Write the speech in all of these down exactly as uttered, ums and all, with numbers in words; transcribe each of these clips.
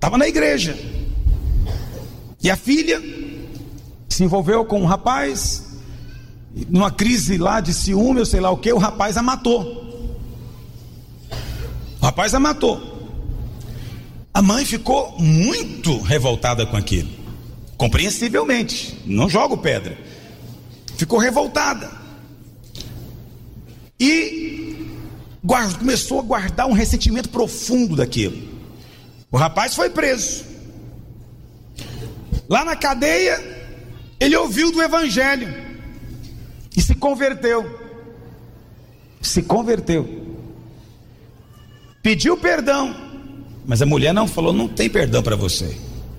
estava na igreja, e a filha se envolveu com um rapaz, numa crise lá de ciúme, eu sei lá o que, o rapaz a matou. O rapaz a matou. A mãe ficou muito revoltada com aquilo, compreensivelmente, não jogo pedra, ficou revoltada e guarda, começou a guardar um ressentimento profundo daquilo. O rapaz foi preso. Lá na cadeia, ele ouviu do evangelho e se converteu. Se converteu. Pediu perdão, mas a mulher não falou, não tem perdão para você.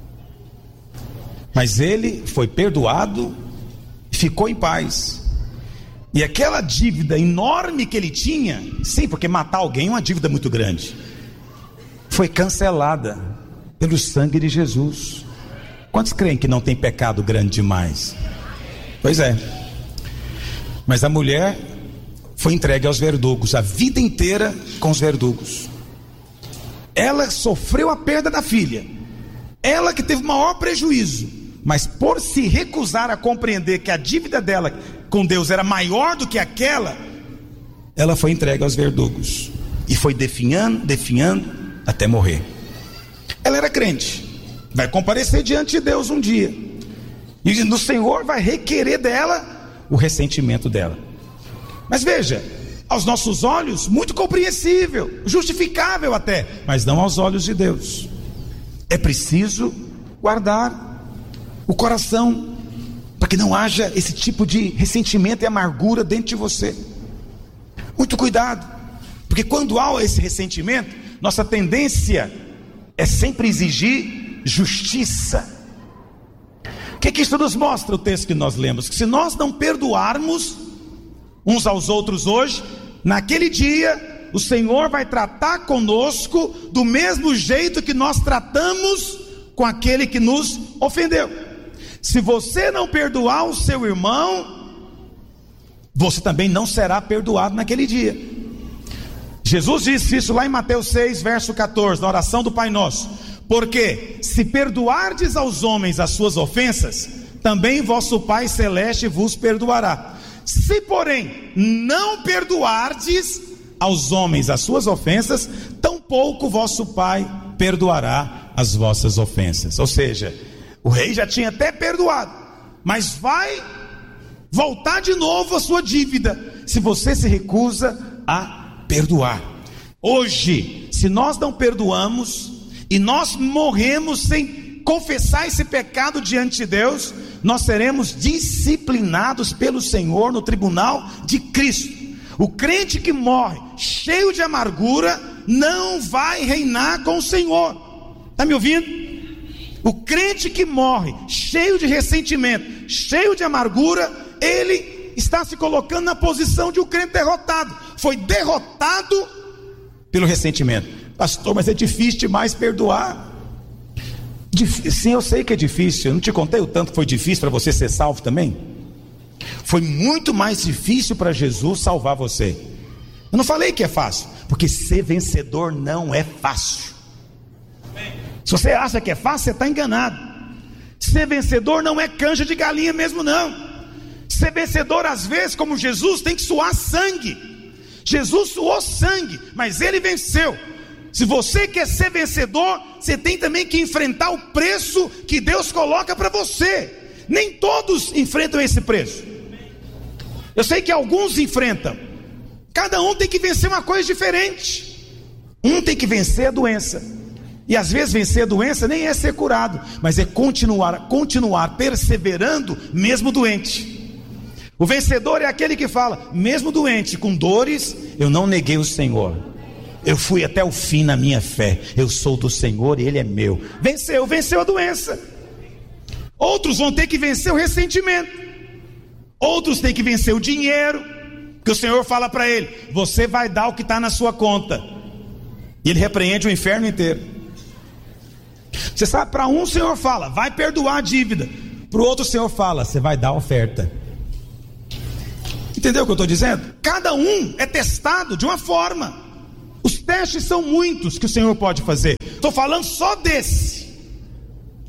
Mas ele foi perdoado e ficou em paz. E aquela dívida enorme que ele tinha, sim, porque matar alguém é uma dívida muito grande, foi cancelada pelo sangue de Jesus. Quantos creem que não tem pecado grande demais? Pois é. Mas a mulher foi entregue aos verdugos, a vida inteira com os verdugos. Ela sofreu a perda da filha, ela que teve o maior prejuízo, mas por se recusar a compreender que a dívida dela com Deus era maior do que aquela, ela foi entregue aos verdugos e foi definhando, definhando até morrer. Ela era crente, vai comparecer diante de Deus um dia, e o Senhor vai requerer dela o ressentimento dela. Mas veja, aos nossos olhos, muito compreensível, justificável até, mas não aos olhos de Deus. É preciso guardar o coração, para que não haja esse tipo de ressentimento e amargura dentro de você. Muito cuidado, porque quando há esse ressentimento, nossa tendência é sempre exigir justiça. O que, que isso nos mostra, o texto que nós lemos? Que se nós não perdoarmos uns aos outros hoje, naquele dia o Senhor vai tratar conosco do mesmo jeito que nós tratamos com aquele que nos ofendeu. Se você não perdoar o seu irmão, você também não será perdoado naquele dia. Jesus disse isso lá em Mateus seis, verso catorze, na oração do Pai Nosso: porque se perdoardes aos homens as suas ofensas, também vosso Pai Celeste vos perdoará. Se porém não perdoardes aos homens as suas ofensas, tampouco vosso Pai perdoará as vossas ofensas. Ou seja, o rei já tinha até perdoado, mas vai voltar de novo a sua dívida, se você se recusa a perdoar. Hoje, se nós não perdoamos, e nós morremos sem confessar esse pecado diante de Deus, nós seremos disciplinados pelo Senhor no tribunal de Cristo. O crente que morre cheio de amargura não vai reinar com o Senhor. Está me ouvindo? O crente que morre cheio de ressentimento, cheio de amargura, ele está se colocando na posição de um crente derrotado. Foi derrotado pelo ressentimento. Pastor, mas é difícil demais perdoar. Dif... Sim, eu sei que é difícil. Eu não te contei o tanto que foi difícil para você ser salvo também? Foi muito mais difícil para Jesus salvar você. Eu não falei que é fácil, porque ser vencedor não é fácil. Se você acha que é fácil, você está enganado. Ser vencedor não é canja de galinha mesmo não. Ser vencedor às vezes, como Jesus, tem que suar sangue. Jesus suou sangue, mas ele venceu. Se você quer ser vencedor, você tem também que enfrentar o preço que Deus coloca para você. Nem todos enfrentam esse preço. Eu sei que alguns enfrentam. Cada um tem que vencer uma coisa diferente. Um tem que vencer a doença, e às vezes vencer a doença nem é ser curado, mas é continuar, continuar perseverando mesmo doente. O vencedor é aquele que fala: mesmo doente, com dores, eu não neguei o Senhor, eu fui até o fim na minha fé, eu sou do Senhor e Ele é meu. Venceu, venceu a doença. Outros vão ter que vencer o ressentimento. Outros têm que vencer o dinheiro, que o Senhor fala para ele: você vai dar o que está na sua conta. E ele repreende o inferno inteiro. Você sabe, para um o Senhor fala: vai perdoar a dívida. Para o outro o Senhor fala: você vai dar a oferta. Entendeu o que eu estou dizendo? Cada um é testado de uma forma. Os testes são muitos que o Senhor pode fazer. Estou falando só desse.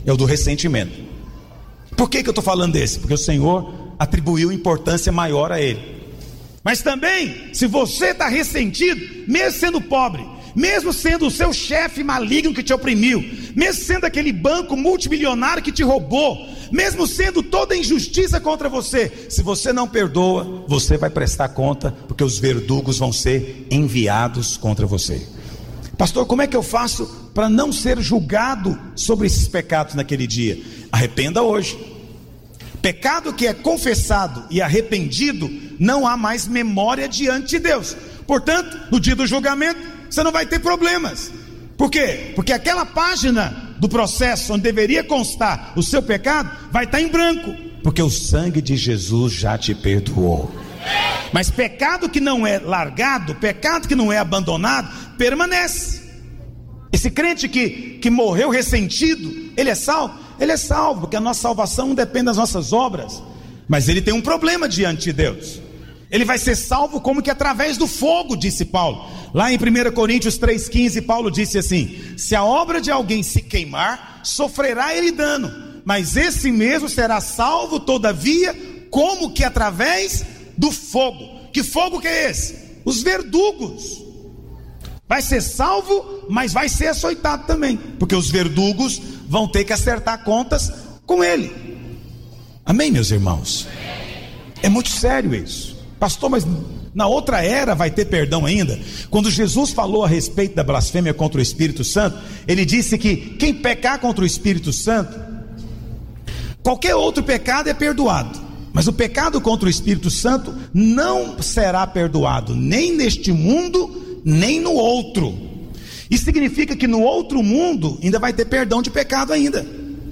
É o do ressentimento. Por que que eu estou falando desse? Porque o Senhor atribuiu importância maior a ele. Mas também, se você está ressentido, mesmo sendo pobre, mesmo sendo o seu chefe maligno que te oprimiu, mesmo sendo aquele banco multimilionário que te roubou, mesmo sendo toda injustiça contra você, se você não perdoa, você vai prestar conta, porque os verdugos vão ser enviados contra você. Pastor, como é que eu faço para não ser julgado sobre esses pecados naquele dia? Arrependa hoje. Pecado que é confessado e arrependido, não há mais memória diante de Deus. Portanto, no dia do julgamento, você não vai ter problemas. Por quê? Porque aquela página do processo onde deveria constar o seu pecado, vai estar em branco, porque o sangue de Jesus já te perdoou. Mas pecado que não é largado, pecado que não é abandonado, permanece. Esse crente que, que morreu ressentido, ele é salvo? Ele é salvo, porque a nossa salvação não depende das nossas obras. Mas ele tem um problema diante de Deus. Ele vai ser salvo como que através do fogo, disse Paulo. Lá em primeira Coríntios três quinze, Paulo disse assim: se a obra de alguém se queimar, sofrerá ele dano, mas esse mesmo será salvo todavia, como que através do fogo. Que fogo que é esse? Os verdugos. Vai ser salvo, mas vai ser açoitado também, porque os verdugos vão ter que acertar contas com ele. Amém, meus irmãos? É muito sério isso. Pastor, mas na outra era vai ter perdão ainda? Quando Jesus falou a respeito da blasfêmia contra o Espírito Santo, ele disse que quem pecar contra o Espírito Santo, qualquer outro pecado é perdoado, mas o pecado contra o Espírito Santo não será perdoado, nem neste mundo, nem no outro. Isso significa que no outro mundo ainda vai ter perdão de pecado ainda.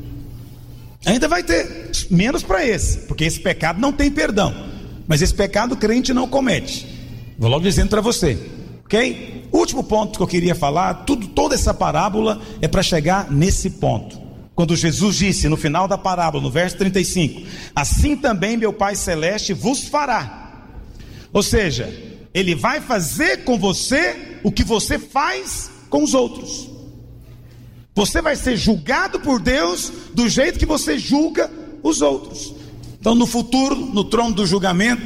Ainda vai ter, menos para esse, porque esse pecado não tem perdão. Mas esse pecado o crente não comete. Vou logo dizendo para você, ok? Último ponto que eu queria falar, tudo, toda essa parábola é para chegar nesse ponto. Quando Jesus disse no final da parábola, no verso trinta e cinco: assim também meu Pai Celeste vos fará. Ou seja, Ele vai fazer com você o que você faz com os outros. Você vai ser julgado por Deus do jeito que você julga os outros. Então no futuro, no trono do julgamento,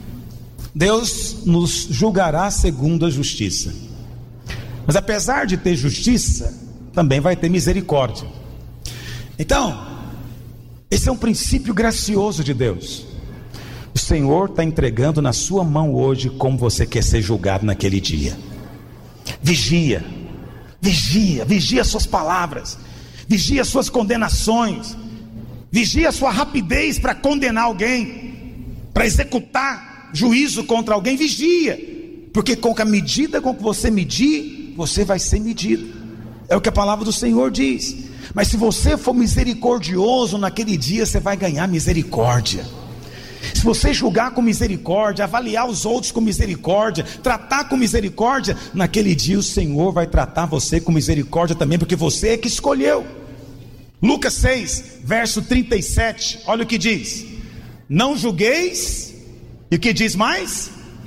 Deus nos julgará segundo a justiça. Mas apesar de ter justiça, também vai ter misericórdia. Então, esse é um princípio gracioso de Deus. O Senhor está entregando na sua mão hoje como você quer ser julgado naquele dia. Vigia, vigia, vigia as suas palavras, vigia as suas condenações, vigia a sua rapidez para condenar alguém, para executar juízo contra alguém. Vigia, porque com a medida com que você medir, você vai ser medido. É o que a palavra do Senhor diz. Mas se você for misericordioso naquele dia, você vai ganhar misericórdia. Se você julgar com misericórdia, avaliar os outros com misericórdia, tratar com misericórdia, naquele dia o Senhor vai tratar você com misericórdia também, porque você é que escolheu. Lucas seis, verso trinta e sete, olha o que diz: não julgueis. E o que diz mais?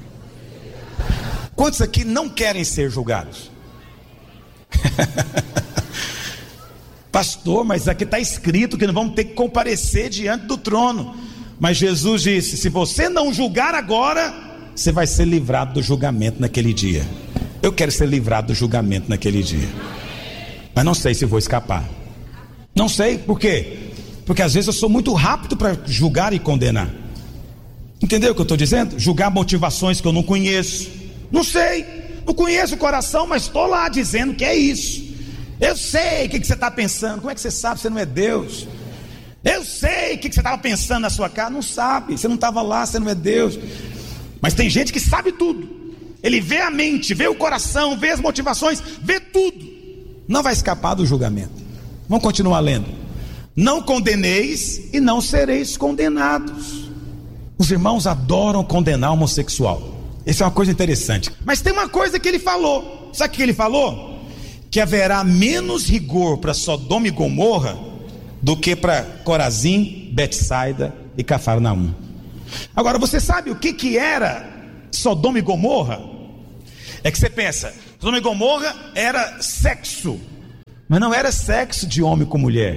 Quantos aqui não querem ser julgados? Pastor, mas aqui está escrito que nós vamos ter que comparecer diante do trono. Mas Jesus disse: se você não julgar agora, você vai ser livrado do julgamento naquele dia. Eu quero ser livrado do julgamento naquele dia, mas não sei se vou escapar. Não sei, por quê? Porque às vezes eu sou muito rápido para julgar e condenar. Entendeu o que eu estou dizendo? Julgar motivações que eu não conheço. Não sei, não conheço o coração, mas estou lá dizendo que é isso. Eu sei o que, que você está pensando. Como é que você sabe? Você não é Deus. Eu sei o que, que você estava pensando na sua casa. Não sabe, você não estava lá, você não é Deus. Mas tem gente que sabe tudo. Ele vê a mente, vê o coração, vê as motivações, vê tudo. Não vai escapar do julgamento. Vamos continuar lendo. Não condeneis e não sereis condenados. Os irmãos adoram condenar homossexual. Isso é uma coisa interessante. Mas tem uma coisa que ele falou. Sabe o que ele falou? Que haverá menos rigor para Sodoma e Gomorra do que para Corazim, Betsaida e Cafarnaum. Agora, você sabe o que, que era Sodoma e Gomorra? É que você pensa, Sodoma e Gomorra era sexo, mas não era sexo de homem com mulher,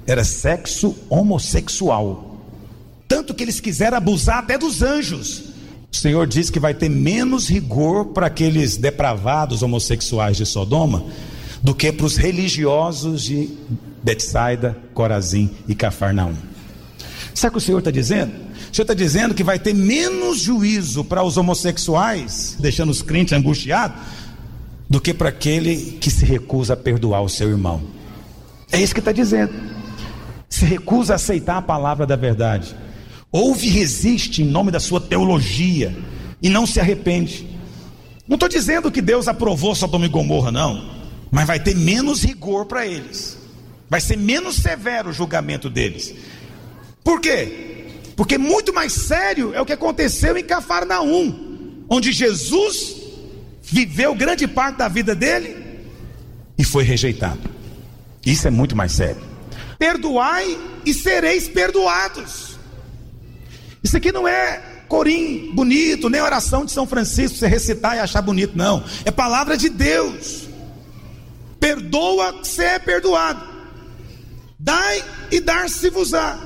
era sexo homossexual, tanto que eles quiseram abusar até dos anjos. O Senhor diz que vai ter menos rigor para aqueles depravados homossexuais de Sodoma do que para os religiosos de Betsaida, Corazim e Cafarnaum. Sabe o que o Senhor está dizendo? O Senhor está dizendo que vai ter menos juízo para os homossexuais, deixando os crentes angustiados, do que para aquele que se recusa a perdoar o seu irmão. É isso que está dizendo. Se recusa a aceitar a palavra da verdade, ouve e resiste em nome da sua teologia e não se arrepende. Não estou dizendo que Deus aprovou Sodoma e Gomorra, não, mas vai ter menos rigor para eles, vai ser menos severo o julgamento deles. Por quê? Porque muito mais sério é o que aconteceu em Cafarnaum, onde Jesus viveu grande parte da vida dele e foi rejeitado. Isso é muito mais sério. Perdoai e sereis perdoados. Isso aqui não é corim bonito, nem oração de São Francisco, você recitar e achar bonito, não. É palavra de Deus. Perdoa, você é perdoado. Dai e dar-se-vos-á.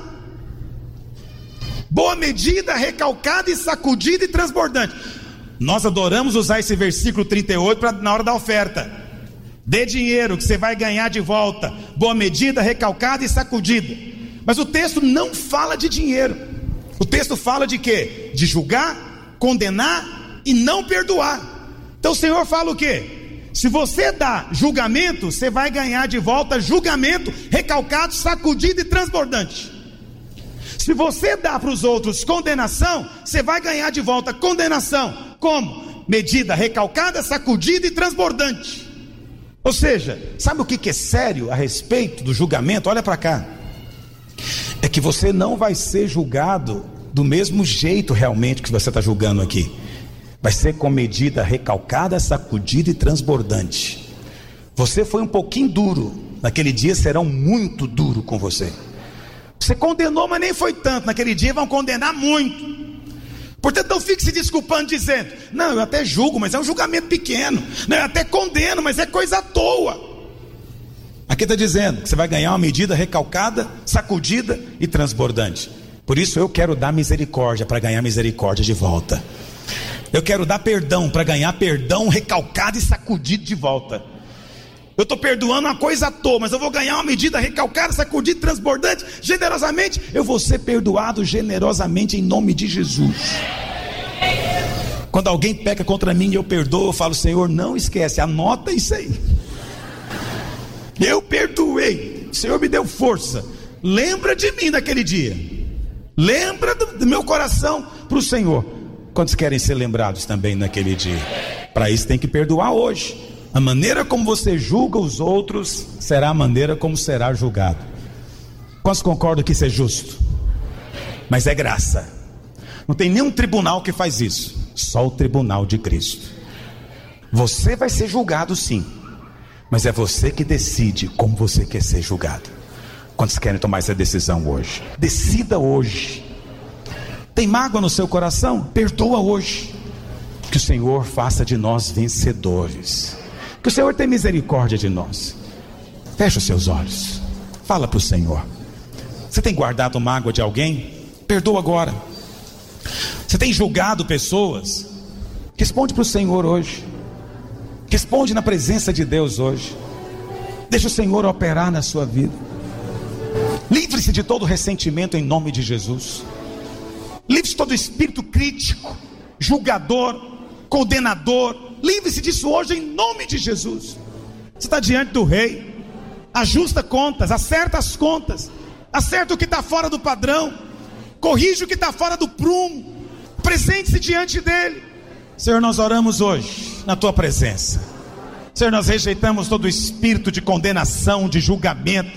Boa medida, recalcada e sacudida e transbordante. Nós adoramos usar esse versículo trinta e oito pra, na hora da oferta. Dê dinheiro que você vai ganhar de volta. Boa medida, recalcada e sacudida. Mas o texto não fala de dinheiro. O texto fala de quê? De julgar, condenar e não perdoar. Então o Senhor fala o quê? Se você dá julgamento, você vai ganhar de volta julgamento, recalcado, sacudido e transbordante. Se você dá para os outros condenação, você vai ganhar de volta condenação. Como? Medida recalcada, sacudida e transbordante. Ou seja, sabe o que é sério a respeito do julgamento? Olha para cá. É que você não vai ser julgado do mesmo jeito realmente que você está julgando aqui. Vai ser com medida recalcada, sacudida e transbordante. Você foi um pouquinho duro, naquele dia serão muito duro com você. Você condenou, mas nem foi tanto, naquele dia vão condenar muito. Portanto, não fique se desculpando dizendo, não, eu até julgo, mas é um julgamento pequeno. Não, eu até condeno, mas é coisa à toa. Aqui está dizendo que você vai ganhar uma medida recalcada, sacudida e transbordante. Por isso eu quero dar misericórdia para ganhar misericórdia de volta. Eu quero dar perdão para ganhar perdão recalcado e sacudido de volta. Eu estou perdoando uma coisa à toa, mas eu vou ganhar uma medida recalcada, sacudida, transbordante, generosamente. Eu vou ser perdoado generosamente em nome de Jesus. Quando alguém peca contra mim e eu perdoo, eu falo, Senhor, não esquece, anota isso aí. Eu perdoei, o Senhor me deu força. Lembra de mim naquele dia. Lembra do, do meu coração para o Senhor. Quantos querem ser lembrados também naquele dia? Para isso tem que perdoar hoje. A maneira como você julga os outros será a maneira como será julgado. Quantos concordam que isso é justo? Mas é graça. Não tem nenhum tribunal que faz isso. Só o tribunal de Cristo. Você vai ser julgado sim, mas é você que decide como você quer ser julgado. Quantos querem tomar essa decisão hoje? Decida hoje. Tem mágoa no seu coração? Perdoa hoje. Que o Senhor faça de nós vencedores. Que o Senhor tenha misericórdia de nós. Feche os seus olhos. Fala para o Senhor. Você tem guardado mágoa de alguém? Perdoa agora. Você tem julgado pessoas? Responde para o Senhor hoje. Responde na presença de Deus hoje. Deixa o Senhor operar na sua vida. Livre-se de todo ressentimento em nome de Jesus. Livre-se de todo espírito crítico, julgador, condenador. Livre-se disso hoje em nome de Jesus. Você está diante do rei. Ajusta contas, acerta as contas. Acerta o que está fora do padrão. Corrige o que está fora do prumo. Presente-se diante dele. Senhor, nós oramos hoje na tua presença. Senhor, nós rejeitamos todo espírito de condenação, de julgamento.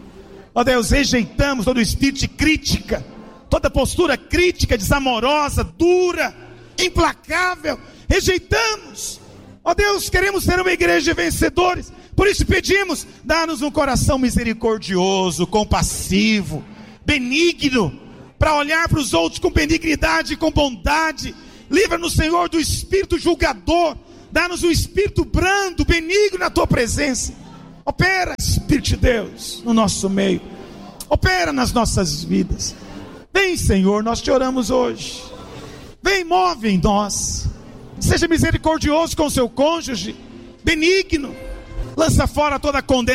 Ó Deus, rejeitamos todo espírito de crítica, toda postura crítica, desamorosa, dura, implacável. Rejeitamos. Ó Deus, queremos ser uma igreja de vencedores. Por isso pedimos, dá-nos um coração misericordioso, compassivo, benigno, para olhar para os outros com benignidade e com bondade. Livra-nos, Senhor, do espírito julgador. Dá-nos um espírito brando, benigno na tua presença. Opera, Espírito de Deus, no nosso meio. Opera nas nossas vidas. Vem, Senhor, nós te oramos hoje. Vem, move em nós. Seja misericordioso com o seu cônjuge, benigno. Lança fora toda condenação.